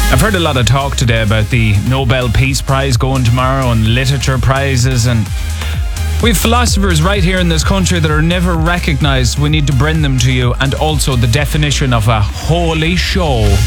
I've heard a lot of talk today about the Nobel Peace Prize going tomorrow and literature prizes, and we have philosophers right here in this country that are never recognised. We need to bring them to you, and also the definition of a holy show.